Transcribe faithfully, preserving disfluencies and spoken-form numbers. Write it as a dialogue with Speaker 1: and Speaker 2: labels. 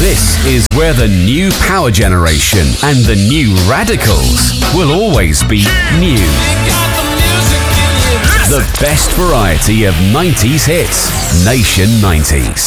Speaker 1: This is where the new power generation and the new radicals will always be new. The best variety of nineties hits. Nation nineties.